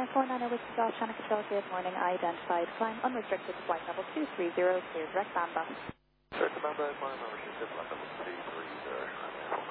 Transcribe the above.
Air 490 Whiskey Golf, Channel Control, good morning. Identified climb unrestricted flight level 230, clear direct Bamba. Direct Bamba, my membership is level 230.